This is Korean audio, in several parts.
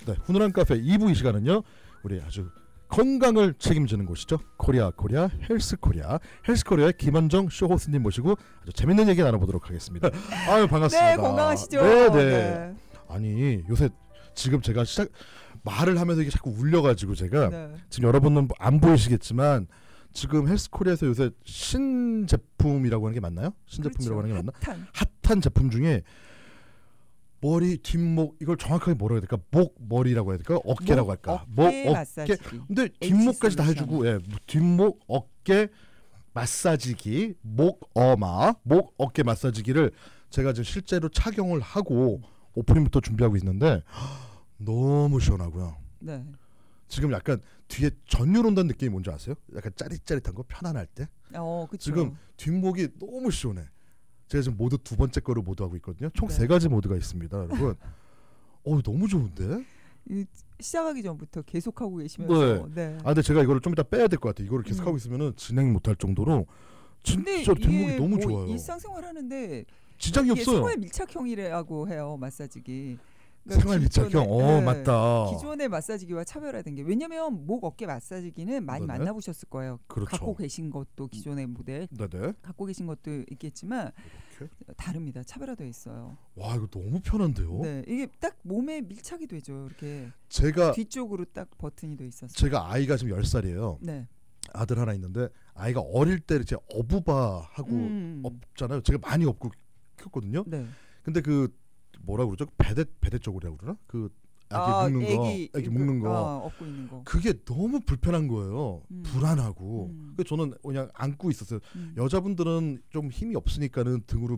네, 훈훈한 카페 2부 이 시간은요. 우리 아주 건강을 책임지는 곳이죠. 코리아 헬스코리아의 김원정 쇼 호스님 모시고 아주 재밌는 얘기 나눠보도록 하겠습니다. 아유 반갑습니다. 네, 건강하시죠? 네. 아니 요새 지금 제가 말을 하면서 이게 자꾸 울려가지고 제가 지금 여러분은 안 보이시겠지만 지금 헬스코리아에서 요새 신제품이라고 하는 게 맞나요? 신제품이라고 하는 게 맞나? 핫한 제품 중에 머리, 뒷목 이걸 정확하게 뭐라고 해야 될까? 목, 머리라고 해야 될까? 어깨라고 할까? 어깨 마사지기. 근데 뒷목까지 다 해주고, 예, 뒷목, 어깨 마사지기, 목, 어깨 마사지기를 제가 지금 실제로 착용을 하고 오프닝부터 준비하고 있는데 너무 시원하고요. 네. 지금 약간 뒤에 전율 온다는 느낌이 뭔지 아세요? 약간 짜릿짜릿한 거 편안할 때. 그쵸. 지금 뒷목이 너무 시원해. 제가 지금 모두 두 번째 거를 모두 하고 있거든요. 총 3가지 모드가 있습니다, 여러분. 너무 좋은데? 시작하기 전부터 계속 하고 계시면서. 네. 근데 제가 이거를 좀 이따 빼야 될 것 같아요. 이거를 계속 하고 있으면은 진행 못할 정도로 진짜 뒷목이 너무 좋아요. 일상생활 하는데 지장이 없어요. 생활 밀착형이라고 해요, 마사지기. 생활 밀착형. 맞다. 기존의 마사지기와 차별화된 게 왜냐면 목 어깨 마사지기는 많이 만나보셨을 거예요. 그렇죠. 갖고 계신 것도 기존의 모델 갖고 계신 것도 있겠지만 이렇게? 다릅니다. 차별화되어 있어요. 와 이거 너무 편한데요. 네, 이게 딱 몸에 밀착이 되죠. 이렇게 제가 뒤쪽으로 딱 버튼이 돼 있어서. 제가 아이가 지금 10살이에요. 네. 아들 하나 있는데 아이가 어릴 때 이제 어부바하고 업잖아요. 제가 많이 업고 켰거든요. 네. 근데 그 뭐라 그러죠? 배대 쪽이라고 그러나? 그 애기 묶는 거, 애기 묶는 거, 업고 있는 거. 그게 너무 불편한 거예요. 불안하고. 그래서 저는 그냥 안고 있었어요. 여자분들은 좀 힘이 없으니까는 등으로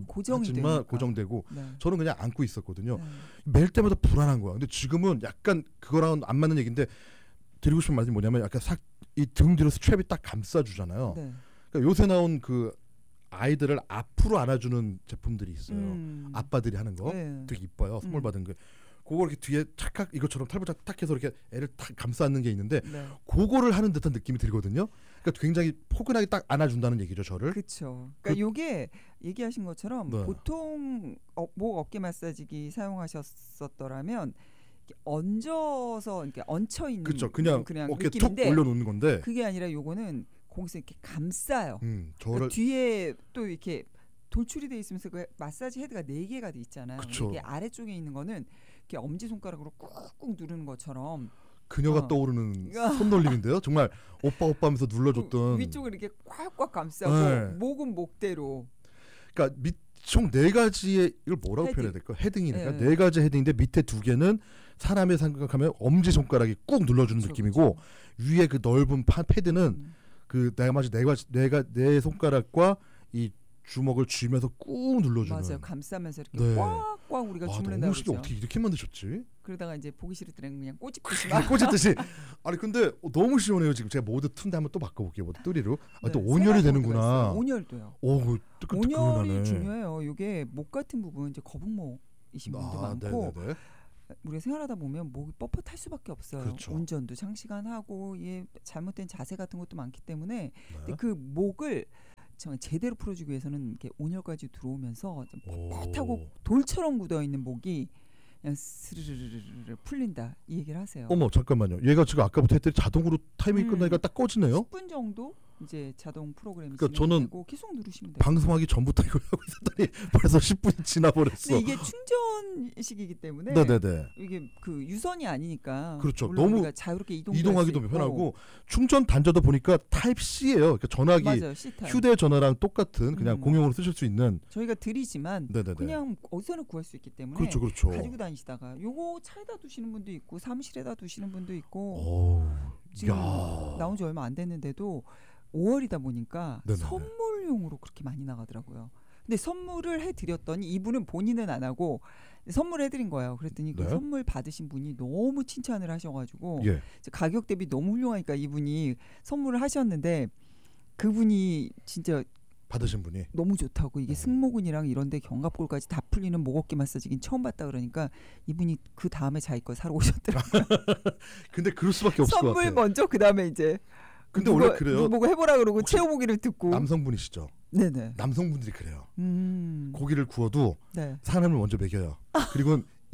고정되고, 네. 저는 그냥 안고 있었거든요. 멜 때마다 불안한 거야. 근데 지금은 약간 그거랑 안 맞는 얘기인데 드리고 싶은 말이 뭐냐면 약간 이 등 뒤로 스트랩이 딱 감싸주잖아요. 네. 그러니까 요새 나온 그 아이들을 앞으로 안아주는 제품들이 있어요. 아빠들이 하는 거 되게 이뻐요. 선물 받은 거. 그거 이렇게 뒤에 착각 이것처럼 탈부착 탁 해서 이렇게 애를 탁 감싸는 게 있는데 그거를 하는 듯한 느낌이 들거든요. 그러니까 굉장히 포근하게 딱 안아준다는 얘기죠, 저를. 그렇죠. 그러니까 요게 얘기하신 것처럼 보통 목 어깨 마사지기 사용하셨었더라면 얹어서 이렇게 얹혀 있는 그렇죠. 그냥 어깨 툭 올려놓는 건데 그게 아니라 요거는 공에서 이렇게 감싸요. 그러니까 뒤에 또 이렇게 돌출이 돼 있으면서 그 마사지 헤드가 4개가 돼 있잖아요. 그쵸. 이게 아래쪽에 있는 거는 이렇게 엄지 손가락으로 꾹꾹 누르는 것처럼 그녀가 떠오르는 손놀림인데요. 정말 오빠 하면서 눌러줬던 위쪽을 이렇게 꽉꽉 감싸고 목은 목대로. 그러니까 총 4가지의 이걸 뭐라고 표현해야 될까? 헤딩이니까 4가지 헤딩인데 밑에 2개는 사람의 생각하면 엄지 손가락이 꾹 눌러주는 느낌이고 위에 그 넓은 패드는 그 내 손가락과 이 주먹을 쥐면서 꾹 눌러주는. 맞아요. 감싸면서 이렇게 꽉꽉 우리가 주물른다고 그러죠. 어떻게 이렇게 만드셨지? 그러다가 이제 보기 싫을 때는 그냥 꼬집듯이 꼬집듯이. 아니 근데 너무 시원해요. 지금 제가 모드 튼데 한번 또 바꿔볼게요. 모드 뚜리로. 또 온열이 되는구나. 온열도요. 온열이 중요해요. 이게 목 같은 부분 이제 거북목이신 분도 많고 우리가 생활하다 보면 목이 뻣뻣할 수밖에 없어요. 그렇죠. 운전도 장시간 하고 잘못된 자세 같은 것도 많기 때문에 근데 그 목을 제대로 풀어주기 위해서는 이렇게 온열까지 들어오면서 좀 뻣뻣하고 돌처럼 굳어있는 목이 그냥 스르르르르 풀린다 이 얘기를 하세요. 어머 잠깐만요. 얘가 지금 아까부터 했더니 자동으로 타이밍이 끝나니까 딱 꺼지네요. 10분 정도 이제 자동 프로그램이 그러니까 진행되고 계속 누르시면 돼요. 방송하기 전부터 이걸 하고 있었더니 벌써 10분이 지나버렸어. 근데 이게 충전식이기 때문에 이게 그 유선이 아니니까 그렇죠. 너무 우리가 자유롭게 이동하기도 편하고 충전 단자도 보니까 타입 C예요. 그러니까 전화기 맞아요, 휴대전화랑 똑같은 그냥 공용으로 쓰실 수 있는. 저희가 드리지만 그냥 어디서나 구할 수 있기 때문에 그렇죠. 가지고 다니시다가 요거 차에다 두시는 분도 있고 사무실에다 두시는 분도 있고 지금 나온 지 얼마 안 됐는데도 5월이다 보니까 선물용으로 그렇게 많이 나가더라고요. 근데 선물을 해드렸더니 이분은 본인은 안 하고 선물을 해드린 거예요. 그랬더니 그 선물 받으신 분이 너무 칭찬을 하셔가지고 가격 대비 너무 훌륭하니까 이분이 선물을 하셨는데 그분이 진짜 받으신 분이 너무 좋다고 이게 승모근이랑 이런데 견갑골까지 다 풀리는 목 어깨 마사지긴 처음 봤다 그러니까 이분이 그 다음에 자기 거 사러 오셨더라고요. 근데 그럴 수밖에 없을 것 같아요. 선물 먼저 그 다음에 이제 근데 원래 그래요. 누구 보고 해보라 그러고 체험보기를 듣고. 남성분이시죠? 네네. 남성분들이 그래요. 고기를 구워도 사람을 먼저 먹여요. 그리고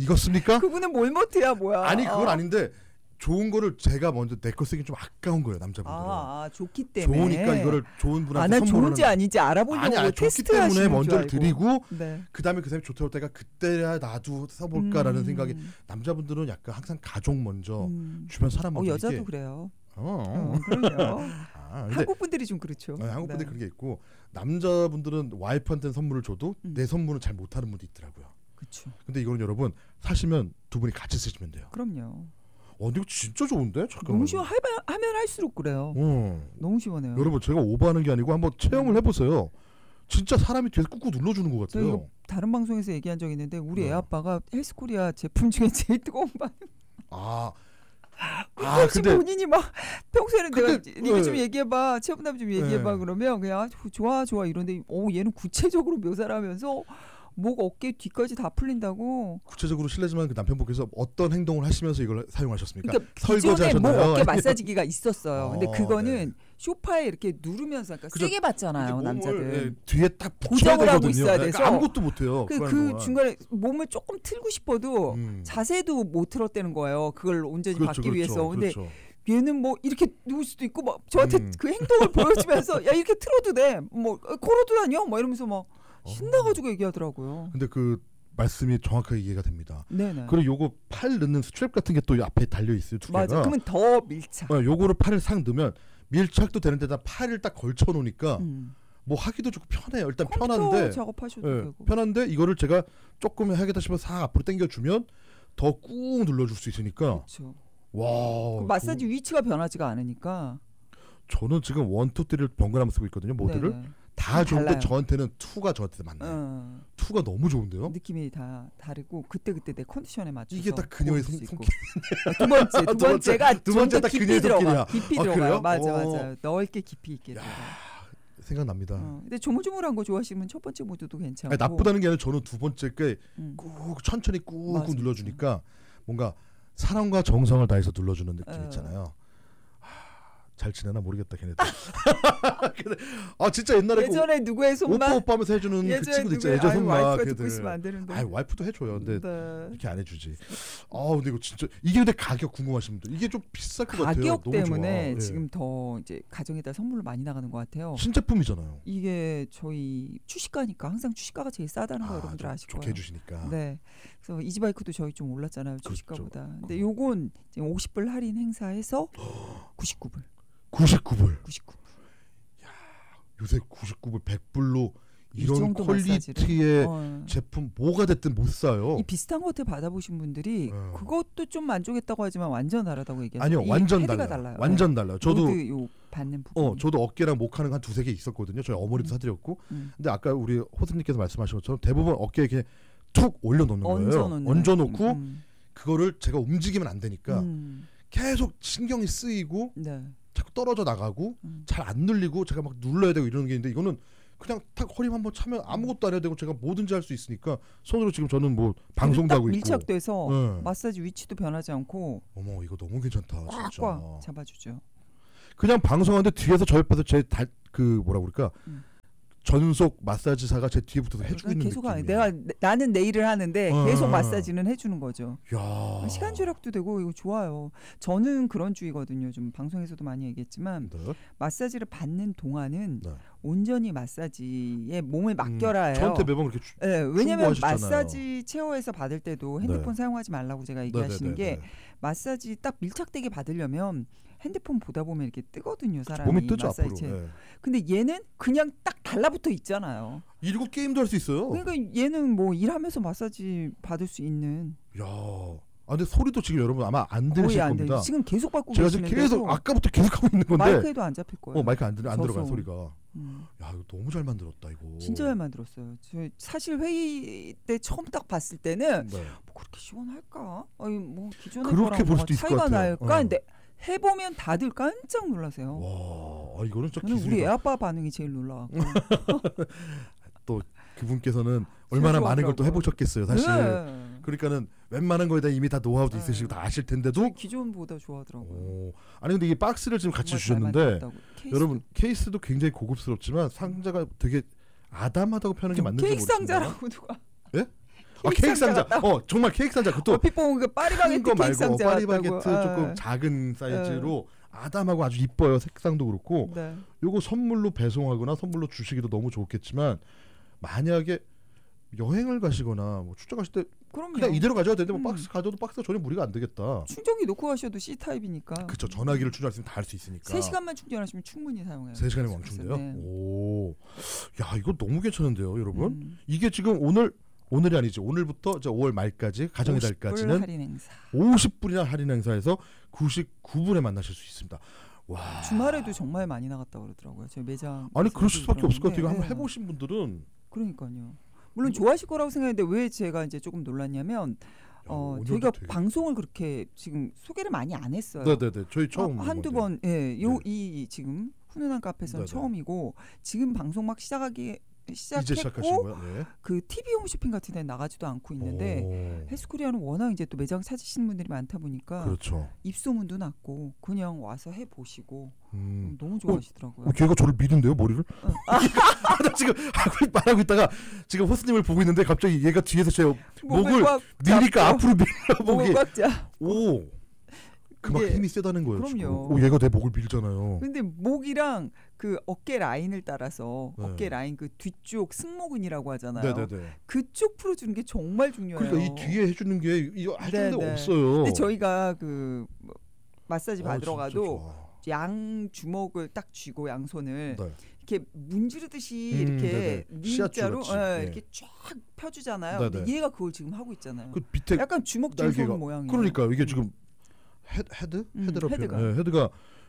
이것습니까? 그분은 몰모트야 뭐야? 아니 그건 아닌데 좋은 거를 제가 먼저 내 거 쓰긴 좀 아까운 거예요 남자분들은. 좋기 때문에. 좋으니까 이거를 좋은 분한테 선물하는. 좋은지 아닌지 알아보려고 아니 좋기 때문에 먼저 드리고 네. 그다음에 그 사람이 좋다고 할 때가 그때야 나도 써볼까라는 생각이. 남자분들은 약간 항상 가족 먼저 주변 사람 먼저. 여자도 그래요. 그럼요. 한국 분들이 좀 그렇죠. 한국 분들이 그런 게 있고 남자분들은 와이프한테는 선물을 줘도 내 선물은 잘 못하는 분도 있더라고요. 그렇죠. 근데 이거는 여러분 사시면 두 분이 같이 쓰시면 돼요. 그럼요. 근데 이거 진짜 좋은데? 잠깐만요. 너무 시원 하면 할수록 그래요. 너무 시원해요. 여러분 제가 오버하는 게 아니고 한번 체험을 해보세요. 진짜 사람이 뒤에서 꾹꾹 눌러주는 것 같아요. 이거 다른 방송에서 얘기한 적이 있는데 우리 애 아빠가 헬스코리아 제품 중에 제일 뜨거운 반응. 근데 본인이 막 평소에는 내가 이거 좀 얘기해봐, 체험담 좀 얘기해봐 그러면 그냥 좋아 이런데 얘는 구체적으로 묘사를 하면서 목 어깨 뒤까지 다 풀린다고. 구체적으로 실례지만 그 남편분께서 어떤 행동을 하시면서 이걸 사용하셨습니까? 그러니까 기존에 목 어깨 마사지기가 있었어요. 근데 그거는 소파에 이렇게 누르면서 그러니까 세게 받잖아요 남자들. 뒤에 딱 고정을 하고 있어야 돼서 그러니까 아무것도 못해요. 그 중간에 몸을 조금 틀고 싶어도 자세도 못 틀었다는 거예요. 그걸 온전히 받기 위해서. 근데 얘는 뭐 이렇게 누울 수도 있고 막 저한테 그 행동을 보여주면서 야 이렇게 틀어도 돼, 뭐 걸어도 다녀, 뭐 이러면서 막 신나가지고 얘기하더라고요. 근데 그 말씀이 정확하게 이해가 됩니다. 네네. 그리고 요거 팔 넣는 스트랩 같은 게 또 앞에 달려 있어요. 두 개가. 맞아. 그러면 더 밀착. 요거를 팔을 상 넣으면 밀착도 되는 데다 팔을 딱 걸쳐 놓으니까 뭐 하기도 좋고 편해요. 일단 편한데 작업하셔도 되고. 편한데 이거를 제가 조금 하겠다 싶어서 싹 앞으로 당겨 주면 더 꾹 눌러줄 수 있으니까. 그렇죠. 와. 그 마사지 위치가 변하지가 않으니까. 저는 지금 1, 2, 3를 번갈아 쓰고 있거든요. 모드를. 네네. 다 좋은데 저한테는 2가 저한테 맞나요. 2가 너무 좋은데요. 느낌이 다 다르고 그때 내 컨디션에 맞춰서 이게 딱 그녀의 손길이네. 두 번째가 두 번째 딱 그녀의 손길이야. 깊이 들어가요. 맞아. 넓게 깊이 있게 들어가. 생각납니다. 근데 조물조물한 거 좋아하시면 첫 번째 모드도 괜찮고. 나쁘다는 게 아니라 저는 두 번째 게 꾹 천천히 꾹꾹 눌러주니까 뭔가 사랑과 정성을 다해서 눌러주는 느낌 있잖아요. 잘 지내나 모르겠다 걔네들. 근데 진짜 옛날에 예전에 누구의 손맛 오빠 하면서 해주는 그 친구들 있잖아요. 예전 손맛. 와이프가 듣고 있으면 안 되는데. 와이프도 해줘요. 근데 이렇게 안 해주지. 근데 이거 진짜 이게 근데 가격 궁금하신 분들 이게 좀 비쌀 것 같아요. 가격 때문에 지금 더 이제 가정에다 선물로 많이 나가는 것 같아요. 신제품이잖아요. 이게 저희 추시가니까 항상 추시가가 제일 싸다는 거 여러분들 아실 거예요. 좋게 해주시니까. 네. 그래서 이지바이크도 저희 좀 올랐잖아요. 추시가보다. 그렇죠. 근데 요건 50불 할인 행사해서 99불. 99불. 야, 요새 99불 100불로 이런 퀄리티의 제품 뭐가 됐든 못 사요. 이 비슷한 것들 받아보신 분들이 그것도 좀 만족했다고 하지만 완전 다르다고 얘기하죠. 아니요, 완전 달라요. 완전 달라요. 저도 요 받는 부분. 저도 어깨랑 목하는 한 두세 개 있었거든요. 저희 어머니도 사드렸고. 근데 아까 우리 호스님께서 말씀하신 것처럼 대부분 어깨에 이렇게 툭 올려놓는 거예요. 얹어놓고 그거를 제가 움직이면 안 되니까 계속 신경이 쓰이고. 네. 자꾸 떨어져 나가고 잘 안 눌리고 제가 막 눌러야 되고 이러는 게 있는데 이거는 그냥 탁 허리 한번 차면 아무것도 안 해야 되고 제가 뭐든지 할 수 있으니까 손으로 지금 저는 뭐 방송도 하고 있고 밀착돼서 마사지 위치도 변하지 않고. 어머 이거 너무 괜찮다 진짜. 꽉 잡아주죠. 그냥 방송하는데 뒤에서 저 옆에서 그 뭐라 그럴까 전속 마사지사가 제 뒤에 붙어서 해주고 있는 느낌이에요. 나는 내일을 하는데 계속 마사지는 해주는 거죠. 야. 시간 절약도 되고 이거 좋아요. 저는 그런 주의거든요. 좀 방송에서도 많이 얘기했지만 마사지를 받는 동안은 온전히 마사지에 몸을 맡겨라 해요. 저한테 매번 그렇게 왜냐하면 마사지 체어에서 받을 때도 핸드폰 사용하지 말라고 제가 얘기하시는 게 마사지 딱 밀착되게 받으려면 핸드폰 보다 보면 이렇게 뜨거든요, 사람이. 몸이 뜨죠 앞으로. 근데 얘는 그냥 딱 달라붙어 있잖아요. 이러고 게임도 할 수 있어요. 그러니까 얘는 뭐 일하면서 마사지 받을 수 있는. 야, 근데 소리도 지금 여러분 아마 안 들으실 겁니다. 지금 계속 받고 제가 지금 계속 아까부터 계속 하고 있는 건데. 마이크에도 안 잡힐 거예요. 마이크 안 들어가요 소리가. 야, 이거 너무 잘 만들었다 이거. 진짜 잘 만들었어요. 저 사실 회의 때 처음 딱 봤을 때는 뭐 그렇게 시원할까? 뭐 기존에 그렇게 볼 수도 있을 것 같아요. 차이가 날까? 근데 해보면 다들 깜짝 놀라세요. 와, 이거는 진짜 기술이다. 우리 애아빠 반응이 제일 놀라웠고. 또 그분께서는 얼마나 많은 걸 또 해보셨겠어요, 사실. 그러니까는 웬만한 거에 대한 이미 다 노하우도 있으시고 다 아실 텐데도 기존보다 좋아하더라고요. 아니 근데 이 박스를 지금 같이 주셨는데 여러분 케이스도 굉장히 고급스럽지만 상자가 되게 아담하다고 표현하는 게 맞는지 케이크 모르겠습니다. 상자라고 누가? 예? 케이크 상자. 정말 케이크 상자. 그것도 얼핏 보면 그 파리바게트 거 케이크 말고 상자 파리바게트 조금 작은 사이즈로 아담하고 아주 이뻐요. 색상도 그렇고. 네. 요거 선물로 배송하거나 선물로 주시기도 너무 좋겠지만 만약에 여행을 가시거나 뭐 출장 가실 때 그럼요. 그냥 이대로 가져야 되는데 뭐 박스 가져도 박스가 전혀 무리가 안 되겠다. 충전기 놓고 가셔도 C 타입이니까. 그렇죠. 전화기를 충전할 수 있으면 다 할 수 있으니까. 3시간만 충전하시면 충분히 사용해요. 3시간이면 왕충돼요? 네. 오, 야 이거 너무 괜찮은데요, 여러분. 이게 지금 오늘이 아니지. 오늘부터 이제 5월 말까지 가정의 달까지는 50불 할인 행사. 50불이나 할인 행사에서 99불에 만나실 수 있습니다. 와. 주말에도 정말 많이 나갔다고 그러더라고요. 저희 매장. 아니 그러실 수밖에 없을 것 같아요. 한번 해보신 분들은. 그러니까요. 물론 좋아하실 거라고 생각했는데 왜 제가 이제 조금 놀랐냐면 저희가 방송을 그렇게 지금 소개를 많이 안 했어요. 네네네. 저희 처음 한두 번, 이 지금 훈훈한 카페에서는 처음이고 지금 방송 막 시작했고 네. 그 TV 홈쇼핑 같은 데 나가지도 않고 있는데 헬스코리아는 워낙 이제 또 매장 찾으시는 분들이 많다 보니까 그렇죠. 입소문도 났고 그냥 와서 해보시고 너무 좋아하시더라고요. 걔가 저를 믿은데요, 머리를? 나 지금 말하고 있다가 지금 호스님을 보고 있는데 갑자기 얘가 뒤에서 제 목을 미니까 앞으로 밀어보게. 오. 그만큼 힘이 세다는 거예요. 그럼요. 얘가 내 목을 밀잖아요. 근데 목이랑 그 어깨 라인을 따라서 어깨 라인 그 뒤쪽 승모근이라고 하잖아요. 네네네. 그쪽 풀어주는 게 정말 중요해요. 그러니까 이 뒤에 해주는 게 이거 해주는 데 없어요. 근데 저희가 그 마사지 받으러 가도 양 주먹을 딱 쥐고 양손을 이렇게 문지르듯이 이렇게 N자로 이렇게 쫙 펴주잖아요. 근데 얘가 그걸 지금 하고 있잖아요. 그 밑에 약간 주먹 쥐는 모양이에요. 그러니까 이게 지금 헤드가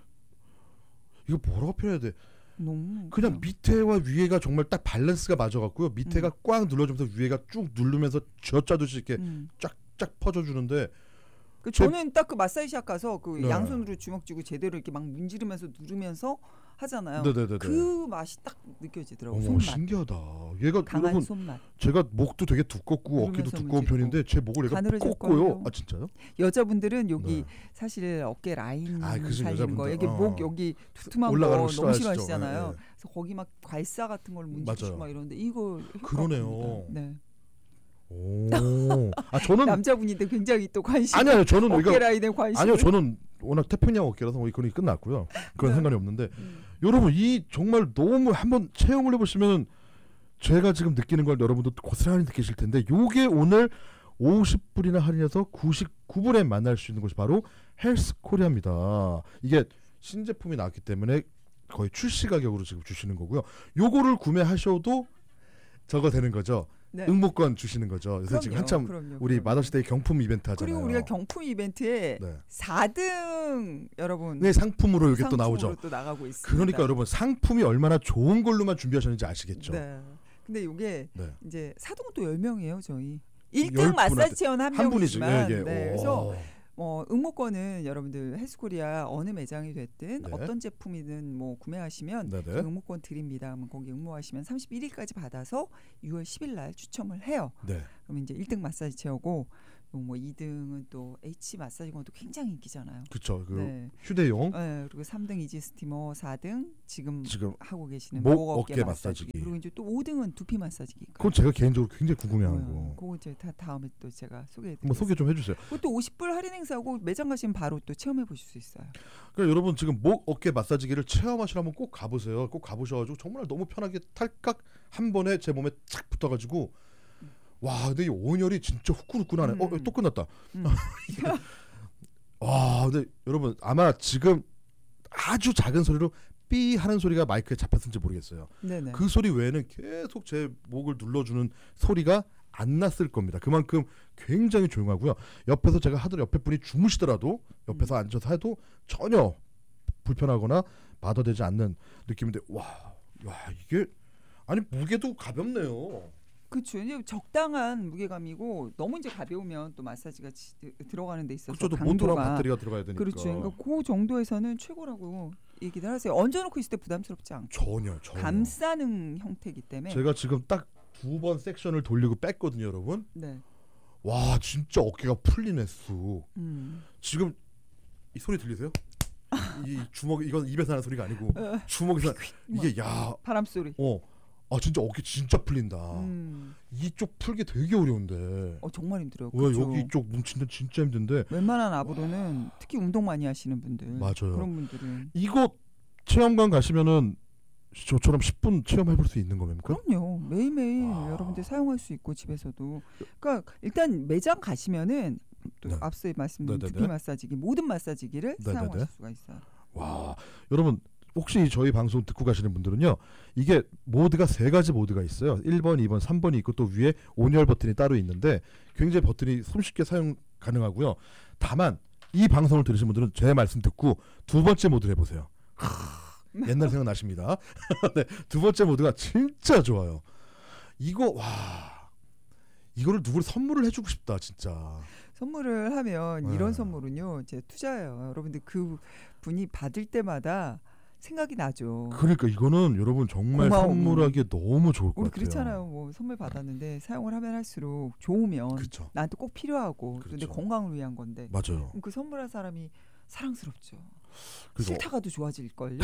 이거 뭐라고 표현해야 돼? 그냥 밑에와 위에가 정말 딱 밸런스가 맞아갖고요. 밑에가 꽉 눌러주면서 위에가 쭉 누르면서 쥐어짜듯이 이렇게 쫙쫙 퍼져주는데. 저는 딱 그 마사지샵 가서 그 양손으로 주먹 쥐고 제대로 이렇게 막 문지르면서 누르면서 하잖아요. 네네네네. 그 맛이 딱 느껴지더라고요. 손맛. 신기하다. 얘가 강한 여러분, 손맛. 제가 목도 되게 두껍고 어깨도 두꺼운 편인데 제 목을 얘가 꺾고요. 아 진짜요? 여자분들은 여기 사실 어깨 라인 살리는 거, 여기 목 여기 두툼한 거 너무 싫어하시잖아요. 그래서 거기 막 괄사 같은 걸 문지르고 막 이러는데 이거 그러네요. 네. 오. 저는 남자분인데 굉장히 또 관심. 아니요, 저는 어깨 라인에 관심. 아니요, 저는 워낙 태평양 어깨라서 그건 끝났고요. 그런 상관이 없는데 여러분 이 정말 너무 한번 체험을 해보시면 제가 지금 느끼는 걸 여러분도 고스란히 느끼실 텐데 요게 오늘 50불이나 할인해서 99불에 만날 수 있는 곳이 바로 헬스코리아입니다. 이게 신제품이 나왔기 때문에 거의 출시 가격으로 지금 주시는 거고요. 요거를 구매하셔도 저거 되는 거죠. 네. 응모권 주시는 거죠. 그래서 지금 한참 우리 마더스데이 경품 이벤트 하잖아요. 그리고 우리가 경품 이벤트에 4등 여러분 네, 상품으로 이게 또 나오죠. 또 나가고 있습니다. 그러니까 여러분 상품이 얼마나 좋은 걸로만 준비하셨는지 아시겠죠. 네. 근데 이게 이제 4등은 또 10명이에요, 저희. 1등 마사지 체험 한 명이지만 그래서 응모권은 여러분들 헬스코리아 어느 매장이 됐든 어떤 제품이든 뭐 구매하시면 그 응모권 드립니다. 그러면 거기 응모하시면 31일까지 받아서 6월 10일 날 추첨을 해요. 그러면 이제 1등 마사지 체어고 뭐 2등은 또 H 마사지건도 굉장히 인기잖아요. 그렇죠. 휴대용. 네, 그리고 3등 이지 스티머, 4등 지금 하고 계시는 목 어깨 마사지기. 그리고 이제 또 5등은 두피 마사지기. 그건 제가 개인적으로 굉장히 궁금해하는 거. 그거 이제 다음에 또 제가 소개해드릴게요. 한번 소개 좀 해주세요. 그것도 50불 할인 행사고 매장 가시면 바로 또 체험해 보실 수 있어요. 그러니까 여러분 지금 목 어깨 마사지기를 체험하시러 한번 꼭 가보세요. 꼭 가보셔가지고 정말 너무 편하게 탈깍 한 번에 제 몸에 착 붙어가지고. 와, 근데 이 온열이 진짜 후끈후끈하네. 또 끝났다. 와, 근데 여러분 아마 지금 아주 작은 소리로 삐 하는 소리가 마이크에 잡혔는지 모르겠어요. 네네. 그 소리 외에는 계속 제 목을 눌러주는 소리가 안 났을 겁니다. 그만큼 굉장히 조용하고요. 옆에서 제가 하더라도 옆에 분이 주무시더라도 옆에서 앉아서 해도 전혀 불편하거나 마다되지 않는 느낌인데 와 이게 아니 무게도 가볍네요. 그렇죠. 이제 적당한 무게감이고 너무 이제 가벼우면 또 마사지가 들어가는 데 있어서 그렇죠. 모터랑 배터리가 들어가야 되니까. 그렇죠. 그러니까 그 정도에서는 최고라고 얘기를 하세요. 얹어놓고 있을 때 부담스럽지 않고. 전혀. 감싸는 형태이기 때문에. 제가 지금 딱 2번 섹션을 돌리고 뺐거든요, 여러분. 네. 와, 진짜 어깨가 풀리네 쑥. 지금 이 소리 들리세요? 이 주먹 이건 입에서 나는 소리가 아니고 주먹에서 이게 바람 소리. 진짜 어깨 진짜 풀린다. 이쪽 풀기 되게 어려운데. 정말 힘들어요. 왜 그렇죠? 여기 이쪽 뭉치는 진짜 힘든데. 웬만한 아브로는 특히 운동 많이 하시는 분들. 맞아요. 그런 분들은. 이거 체험관 가시면은 저처럼 10분 체험해볼 수 있는 겁니까? 그럼요. 매일매일 여러분들 사용할 수 있고 집에서도. 그러니까 일단 매장 가시면은 또 네. 앞서 말씀드린 두피 마사지기 모든 마사지기를 사용하실 수가 있어요. 와, 여러분 혹시 저희 방송 듣고 가시는 분들은요. 이게 모드가 3가지 모드가 있어요. 1번, 2번, 3번이 있고 또 위에 온열 버튼이 따로 있는데 굉장히 버튼이 손쉽게 사용 가능하고요. 다만 이 방송을 들으신 분들은 제 말씀 듣고 2번째 모드를 해보세요. 옛날 생각 나십니다. 네, 2번째 모드가 진짜 좋아요. 이거를 누구를 선물을 해주고 싶다 진짜. 선물을 하면 이런 선물은요, 이제 투자예요. 여러분들 그 분이 받을 때마다 생각이 나죠. 그러니까 이거는 여러분 정말 선물하기에 너무 좋을 것 같아요. 그렇잖아요. 뭐 선물 받았는데 사용을 하면 할수록 좋으면 그쵸. 나한테 꼭 필요하고 내 건강을 위한 건데. 맞아요. 그럼 그 선물한 사람이 사랑스럽죠. 그래서 싫다가도 좋아질걸요.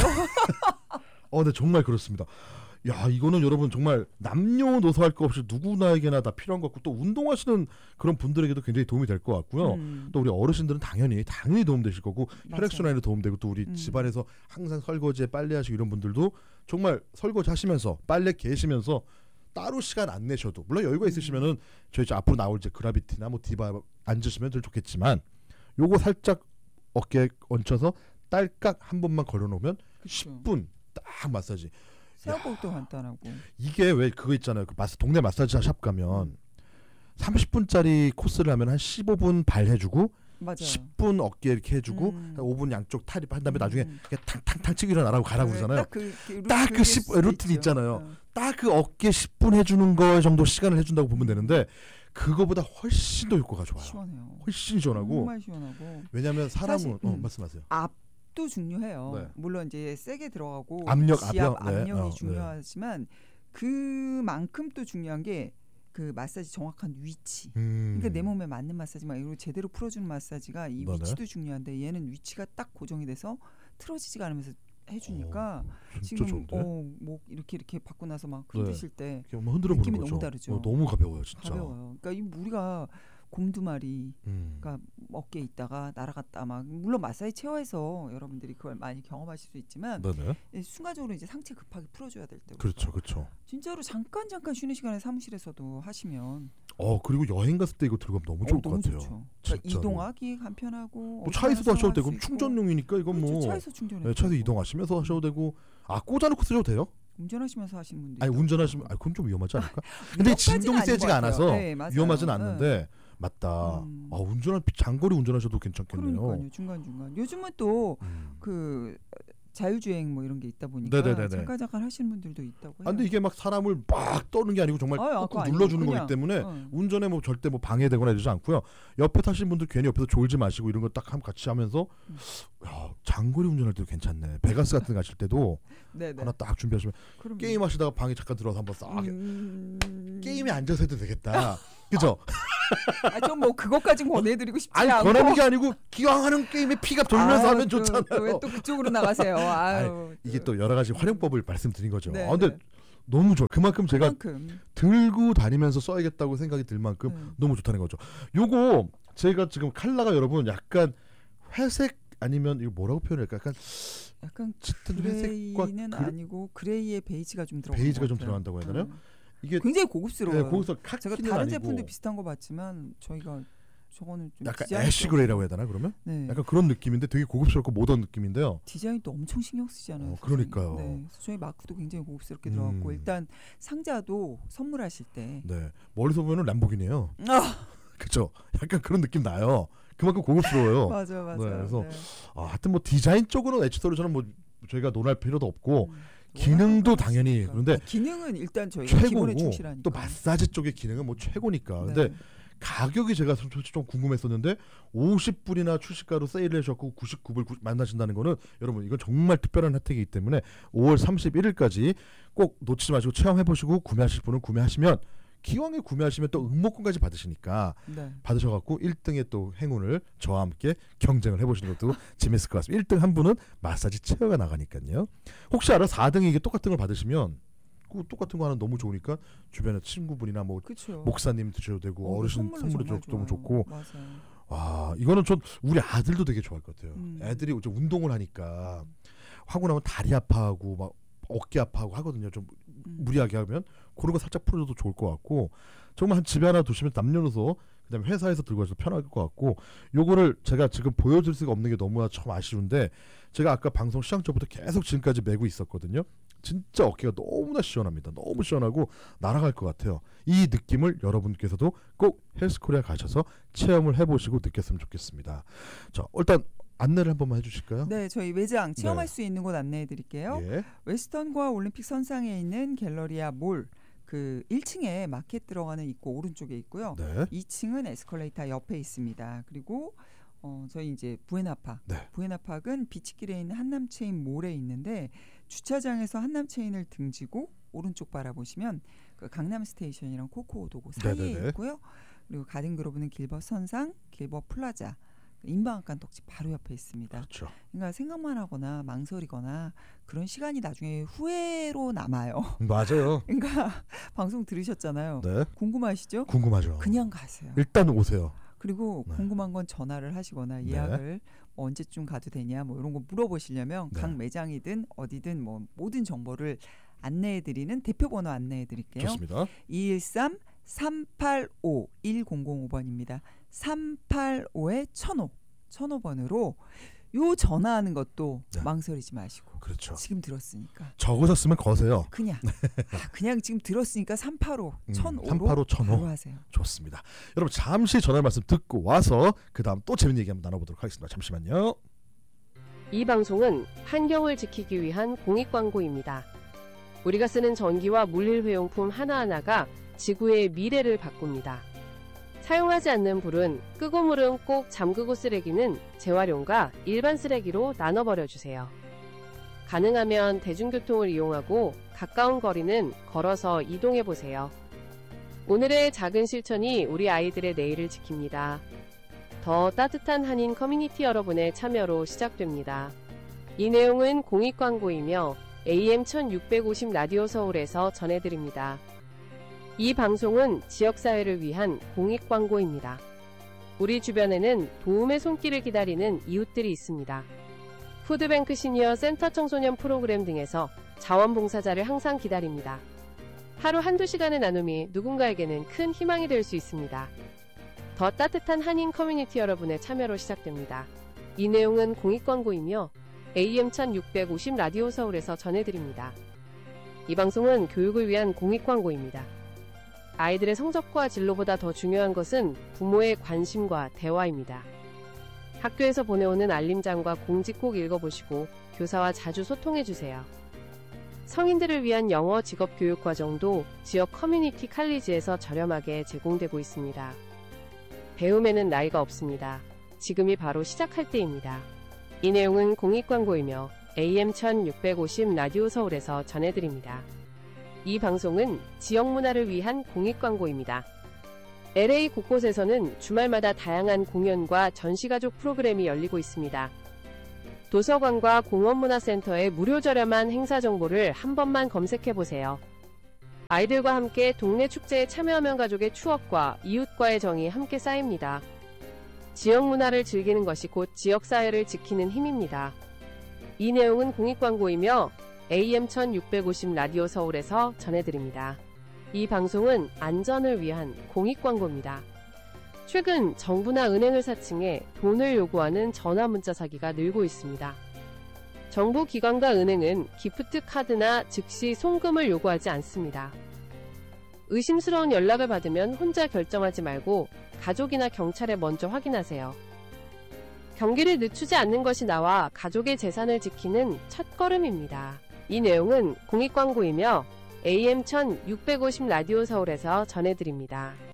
네, 정말 그렇습니다. 야, 이거는 여러분 정말 남녀노소 할 거 없이 누구나에게나 다 필요한 것 같고 또 운동하시는 그런 분들에게도 굉장히 도움이 될 것 같고요. 또 우리 어르신들은 당연히 도움되실 거고 혈액순환에도 도움되고 또 우리 집안에서 항상 설거지에 빨래하시고 이런 분들도 정말 설거지 하시면서 빨래 개시면서 따로 시간 안 내셔도 물론 여유가 있으시면은 저희 이제 앞으로 나올 이제 그라비티나 뭐 디바 앉으시면 더 좋겠지만 요거 살짝 어깨에 얹혀서 딸깍 한 번만 걸어놓으면 10분 딱 마사지. 생각보다 간단하고. 이게 왜 그거 있잖아요. 그 동네 마사지 샵 가면 30분짜리 코스를 하면 한 15분 발 해주고 맞아요. 10분 어깨 이렇게 해주고 5분 양쪽 탈입 한 다음에 나중에 탕탕탕 치고 일어나라고 가라고 그러잖아요. 딱 그 루틴 있잖아요. 딱 그 어깨 10분 해주는 거 정도 시간을 해준다고 보면 되는데 그거보다 훨씬 더 효과가 좋아요. 시원해요. 훨씬 시원하고. 정말 시원하고. 왜냐하면 사람은 말씀하세요. 도 중요해요. 물론 이제 세게 들어가고 압력이 중요하지만 그만큼 또 중요한 게 그 마사지 정확한 위치. 그러니까 내 몸에 맞는 마사지만 이거 제대로 풀어주는 마사지가 이 위치도 중요한데 얘는 위치가 딱 고정이 돼서 틀어지지가 않으면서 해주니까 지금 목 이렇게 받고 나서 막 흔드실 때 흔들어 느낌이 거죠. 너무 다르죠. 너무 가벼워요, 진짜. 가벼워요. 그러니까 우리가 곰두마리가 어깨에 있다가 날아갔다 막 물론 마사지 체어에서 여러분들이 그걸 많이 경험하실 수 있지만 순간적으로 이제 상체 급하게 풀어줘야 될 때 그렇죠. 진짜로 잠깐 쉬는 시간에 사무실에서도 하시면 그리고 여행 갔을 때 이거 들어가면 너무 좋을 것 같아요. 좋죠. 그러니까 이동하기 간편하고 뭐 차에서도 하셔도 되고 충전용이니까 이건 뭐 차에서 충전해. 차에서 이동하시면서 하셔도 되고 꽂아놓고 쓰셔도 돼요? 운전하시면서 하시는 분들. 운전하시면 그건 좀 위험하지 않을까? 근데 진동이 세지가 않아서 위험하진 않는데. 맞다. 장거리 운전하셔도 괜찮겠네요. 그러니까요. 중간중간. 요즘은 또 그 자율주행 뭐 이런 게 있다 보니까 잠깐 하시는 분들도 있다고 해요. 근데 이게 막 사람을 막 떠는 게 아니고 정말 꾹꾹 눌러주는 거기 때문에 운전에 뭐 절대 뭐 방해되거나 이러지 않고요. 옆에 타시는 분들 괜히 옆에서 졸지 마시고 이런 거 딱 같이 하면서 장거리 운전할 때도 괜찮네. 베가스 같은 데 가실 때도 하나 딱 준비하시면 게임 하시다가 방에 잠깐 들어와서 한번 싹 게임에 앉아서 해도 되겠다. 그죠? 좀 뭐 그것까진 권해드리고 싶지 않고. 권하는 게 아니고 기왕 하는 게임에 피가 돌면서 하면 좋잖아요. 왜 또 그쪽으로 나가세요? 이게 또 여러 가지 활용법을 말씀드린 거죠. 근데 너무 좋아. 그만큼 제가 들고 다니면서 써야겠다고 생각이 들 만큼 너무 좋다는 거죠. 요거 제가 지금 컬러가 여러분 약간 회색 아니면 이거 뭐라고 표현할까? 약간 그레이는 아니고 그레이에 베이지가 좀 들어간다고 베이지가 좀 들어간다고 해야 되나요? 이게 굉장히 고급스러워요. 제가 다른 아니고. 제품도 비슷한 거 봤지만 저희가 저거는 좀 약간 애쉬 그레이라고 해야 되나 그러면? 약간 그런 느낌인데 되게 고급스럽고 모던 느낌인데요. 디자인도 엄청 신경 쓰잖아요. 그러니까요. 그래서 저희 마크도 굉장히 고급스럽게 들어갔고 일단 상자도 선물하실 때 멀리서 보면은 람보기니예요. 그렇죠. 약간 그런 느낌 나요. 그만큼 고급스러워요. 맞아. 그래서 하여튼 뭐 디자인 쪽으로는 엣지토리처럼 뭐 저희가 논할 필요도 없고. 기능도 당연히 그런데 기능은 일단 저희 최고고 충실하니까. 또 마사지 쪽의 기능은 뭐 최고니까. 근데 가격이 제가 솔직히 좀 궁금했었는데 50불이나 출시가로 세일을 하셨고 99불 만나신다는 거는 여러분 이건 정말 특별한 혜택이기 때문에 5월 31일까지 꼭 놓치지 마시고 체험해보시고 구매하실 분은 구매하시면 기왕에 구매하시면 또 응모권까지 받으시니까 받으셔갖고 1등의 또 행운을 저와 함께 경쟁을 해보시는 것도 재밌을 것 같습니다. 1등 한 분은 마사지 체어가 나가니까요. 혹시 알아 4등이 이게 똑같은 걸 받으시면 똑같은 거 하나 너무 좋으니까 주변에 친구분이나 뭐 그쵸. 목사님 드셔도 되고 어르신 선물도 너무 좋고. 맞아요. 와, 이거는 전 우리 아들도 되게 좋아할 것 같아요. 애들이 이제 운동을 하니까 하고 나면 다리 아파하고 막 어깨 아파하고 하거든요. 좀 무리하게 하면 그런 거 살짝 풀어줘도 좋을 것 같고, 정말 한 집에 하나 두시면 남녀노소 그다음에 회사에서 들고 가셔도 편할 것 같고, 요거를 제가 지금 보여줄 수가 없는 게 너무 참 아쉬운데, 제가 아까 방송 시작 전부터 계속 지금까지 메고 있었거든요. 진짜 어깨가 너무나 시원합니다. 너무 시원하고 날아갈 것 같아요. 이 느낌을 여러분께서도 꼭 헬스코리아 가셔서 체험을 해보시고 느꼈으면 좋겠습니다. 자, 일단 안내를 한 번만 해주실까요? 네, 저희 매장 체험할 수 있는 곳 안내해드릴게요. 예. 웨스턴과 올림픽 선상에 있는 갤러리아 몰, 그 1층에 마켓 들어가는 입구 오른쪽에 있고요. 네. 2층은 에스컬레이터 옆에 있습니다. 그리고 저희 이제 부에나팍. 네. 부에나팍은 비치길에 있는 한남체인 몰에 있는데, 주차장에서 한남체인을 등지고 오른쪽 바라보시면 그 강남 스테이션이랑 코코오도고 사이에 네네네. 있고요. 그리고 가든그로브는 길버 선상, 길버 플라자, 인방앗간 떡집 바로 옆에 있습니다. 그렇죠. 그러니까 생각만 하거나 망설이거나 그런 시간이 나중에 후회로 남아요. 맞아요. 그러니까 방송 들으셨잖아요. 네. 궁금하시죠? 궁금하죠. 그냥 가세요. 일단 오세요. 그리고 네. 궁금한 건 전화를 하시거나 예약을 뭐 언제쯤 가도 되냐 뭐 이런 거 물어보시려면 각 매장이든 어디든 뭐 모든 정보를 안내해드리는 대표번호 안내해드릴게요. 좋습니다. 213-385-1005번입니다. 385-1005 1005번으로 요 전화하는 것도 망설이지 마시고. 그렇죠. 지금 들었으니까. 적으셨으면 거세요. 그냥 지금 들었으니까 385 1005로 385 1005 바로 하세요. 좋습니다. 여러분 잠시 전화 말씀 듣고 와서 그 다음 또 재밌는 얘기 한번 나눠보도록 하겠습니다. 잠시만요. 이 방송은 환경을 지키기 위한 공익광고입니다. 우리가 쓰는 전기와 물일회용품 하나하나가 지구의 미래를 바꿉니다. 사용하지 않는 불은 끄고 물은 꼭 잠그고 쓰레기는 재활용과 일반 쓰레기로 나눠버려주세요. 가능하면 대중교통을 이용하고 가까운 거리는 걸어서 이동해보세요. 오늘의 작은 실천이 우리 아이들의 내일을 지킵니다. 더 따뜻한 한인 커뮤니티 여러분의 참여로 시작됩니다. 이 내용은 공익광고이며 AM 1650 라디오 서울에서 전해드립니다. 이 방송은 지역사회를 위한 공익광고입니다. 우리 주변에는 도움의 손길을 기다리는 이웃들이 있습니다. 푸드뱅크 시니어 센터 청소년 프로그램 등에서 자원봉사자를 항상 기다립니다. 하루 한두 시간의 나눔이 누군가에게는 큰 희망이 될 수 있습니다. 더 따뜻한 한인 커뮤니티 여러분의 참여로 시작됩니다. 이 내용은 공익광고이며 AM 1650 라디오 서울에서 전해드립니다. 이 방송은 교육을 위한 공익광고입니다. 아이들의 성적과 진로보다 더 중요한 것은 부모의 관심과 대화입니다. 학교에서 보내오는 알림장과 공지 꼭 읽어보시고 교사와 자주 소통해주세요. 성인들을 위한 영어 직업교육 과정도 지역 커뮤니티 칼리지에서 저렴하게 제공되고 있습니다. 배움에는 나이가 없습니다. 지금이 바로 시작할 때입니다. 이 내용은 공익광고이며 AM 1650 라디오 서울에서 전해드립니다. 이 방송은 지역 문화를 위한 공익광고입니다. LA 곳곳에서는 주말마다 다양한 공연과 전시가족 프로그램이 열리고 있습니다. 도서관과 공원문화센터의 무료 저렴한 행사 정보를 한 번만 검색해보세요. 아이들과 함께 동네 축제에 참여하면 가족의 추억과 이웃과의 정이 함께 쌓입니다. 지역 문화를 즐기는 것이 곧 지역사회를 지키는 힘입니다. 이 내용은 공익광고이며 AM 1650 라디오 서울에서 전해드립니다. 이 방송은 안전을 위한 공익광고입니다. 최근 정부나 은행을 사칭해 돈을 요구하는 전화문자 사기가 늘고 있습니다. 정부 기관과 은행은 기프트 카드나 즉시 송금을 요구하지 않습니다. 의심스러운 연락을 받으면 혼자 결정하지 말고 가족이나 경찰에 먼저 확인하세요. 경기를 늦추지 않는 것이 나와 가족의 재산을 지키는 첫걸음입니다. 이 내용은 공익광고이며 AM 1650 라디오 서울에서 전해드립니다.